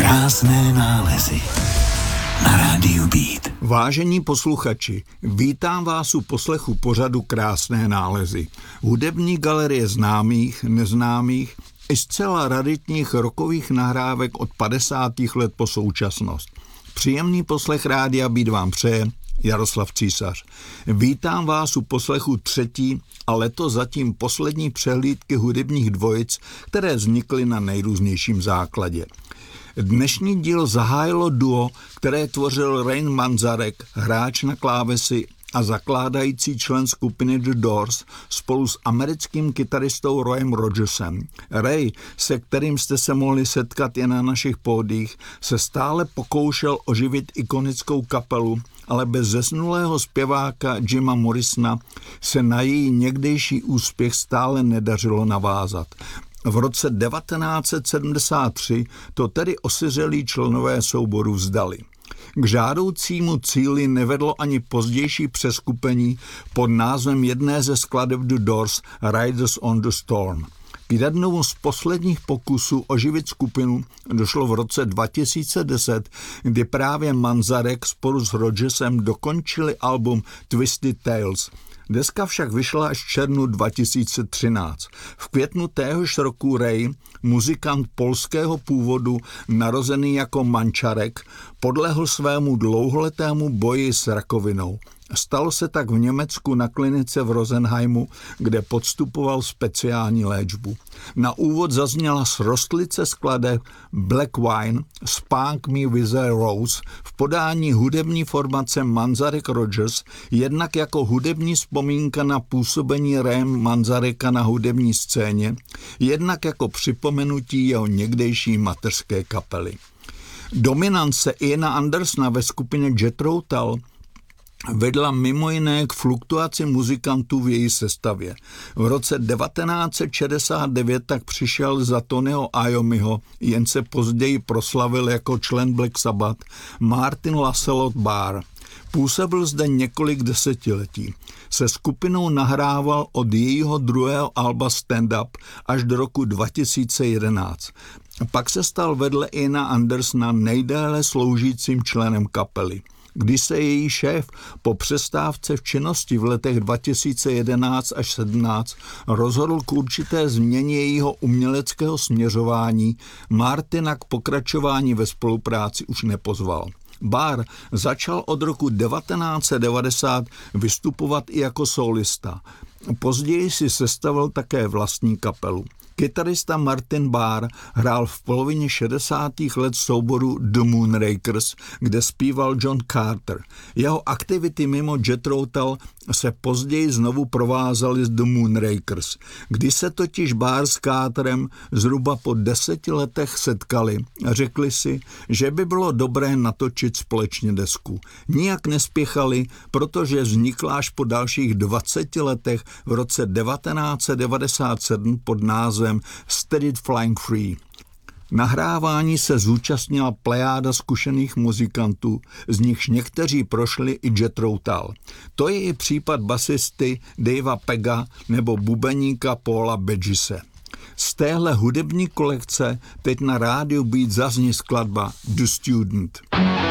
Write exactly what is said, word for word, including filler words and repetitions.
Krásné nálezy na rádiu Beat. Vážení posluchači, vítám vás u poslechu pořadu Krásné nálezy. Hudební galerie známých, neznámých i zcela raritních rockových nahrávek od padesátých let po současnost. Příjemný poslech rádia Beat vám přeje Jaroslav Císař. Vítám vás u poslechu třetí a letos zatím poslední přehlídky hudebních dvojic, které vznikly na nejrůznějším základě. Dnešní díl zahájilo duo, které tvořil Ray Manzarek, hráč na klávesy a zakládající člen skupiny The Doors, spolu s americkým kytaristou Royem Rogersem. Ray, se kterým jste se mohli setkat jen na našich pódiích, se stále pokoušel oživit ikonickou kapelu, ale bez zesnulého zpěváka Jima Morrisona se na její někdejší úspěch stále nedařilo navázat. V roce devatenáct set sedmdesát tři to tedy osiřelí členové souboru vzdali. K žádoucímu cíli nevedlo ani pozdější přeskupení pod názvem jedné ze skladeb The Doors Riders on the Storm. K jednomu z posledních pokusů oživit skupinu došlo v roce dva tisíce deset, kdy právě Manzarek spolu s Rogersem dokončili album Twisted Tales. Deska však vyšla až v červnu dva tisíce třináct. V květnu téhož roku Ray, muzikant polského původu, narozený jako Mančarek, podlehl svému dlouholetému boji s rakovinou. Stalo se tak v Německu na klinice v Rosenheimu, kde podstupoval speciální léčbu. Na úvod zazněla srostlice skladeb Black Wine, Spank Me With a Rose v podání hudební formace Manzarek Rogers, jednak jako hudební vzpomínka na působení Raye Manzareka na hudební scéně, jednak jako připomenutí jeho někdejší mateřské kapely. Dominance Iana Andersona ve skupině Jethro Tull vedla mimo jiné k fluktuaci muzikantů v její sestavě. V roce devatenáct set šedesát devět tak přišel za Tonyho Iommiho, jen se později proslavil jako člen Black Sabbath, Martin Lancelot Barr. Působil zde několik desetiletí. Se skupinou nahrával od jejího druhého alba Stand Up až do roku dva tisíce jedenáct. Pak se stal vedle Iana Andersona nejdéle sloužícím členem kapely. Když se její šéf po přestávce v činnosti v letech dva tisíce jedenáct až sedmnáct rozhodl k určité změně jejího uměleckého směřování, Martina k pokračování ve spolupráci už nepozval. Barr začal od roku devatenáct set devadesát vystupovat i jako solista. Později si sestavil také vlastní kapelu. Kytarista Martin Barr hrál v polovině šedesátých let souboru The Moonrakers, kde zpíval John Carter. Jeho aktivity mimo Jethro Tull se později znovu provázaly s The Moonrakers. Kdy se totiž Barr s Carterem zhruba po deseti letech setkali a řekli si, že by bylo dobré natočit společně desku. Nijak nespěchali, protože vznikla až po dalších dvaceti letech v roce devatenáct set devadesát sedm pod názvem Steady Flying Free. Nahrávání se zúčastnila plejáda zkušených muzikantů, z nichž někteří prošli i Jethro Tull. To je i případ basisty Davea Pegga nebo bubeníka Paula Bedgise. Z téhle hudební kolekce teď na rádiu Beat zazní skladba The Student.